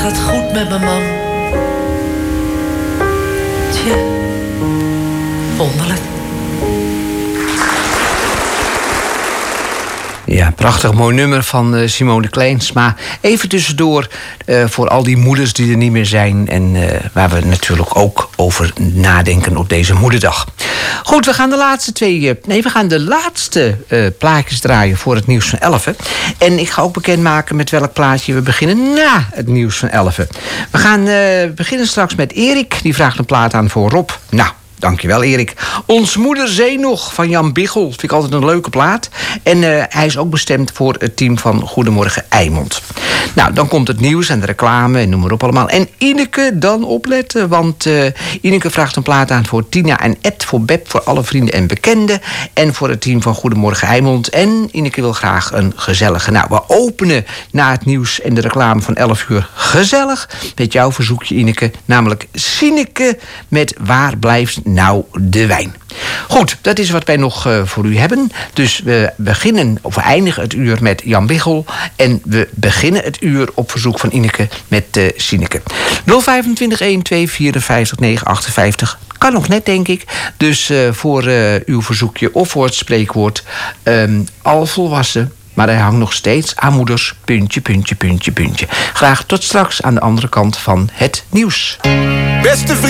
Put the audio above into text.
het goed met mijn man? Tja, wonderlijk. Ja, prachtig mooi nummer van Simone Kleins. Maar even tussendoor voor al die moeders die er niet meer zijn... en waar we natuurlijk ook over nadenken op deze moederdag. Goed, we gaan de laatste plaatjes draaien voor het nieuws van 11. En ik ga ook bekendmaken met welk plaatje we beginnen na het nieuws van 11. We gaan beginnen straks met Erik. Die vraagt een plaat aan voor Rob. Nou, dankjewel, Erik. Ons moeder zee nog van Jan Biggel. Vind ik altijd een leuke plaat. En hij is ook bestemd voor het team van Goedemorgen Eimond. Nou, dan komt het nieuws en de reclame en noem maar op allemaal. En Ineke, dan opletten. Want Ineke vraagt een plaat aan voor Tina en Ed, voor Beb, voor alle vrienden en bekenden. En voor het team van Goedemorgen Eimond. En Ineke wil graag een gezellige. Nou, we openen na het nieuws en de reclame van 11 uur gezellig met jouw verzoekje, Ineke. Namelijk Sineke met Waar blijft nou de wijn. Goed, dat is wat wij nog voor u hebben. Dus we eindigen het uur met Jan Biggel. En we beginnen het uur op verzoek van Ineke met Sineke. 025 12 54 958. Kan nog net, denk ik. Dus voor uw verzoekje of voor het spreekwoord al volwassen. Maar hij hangt nog steeds aan moeders. Puntje, puntje, puntje, puntje. Graag tot straks aan de andere kant van het nieuws. Beste vriend.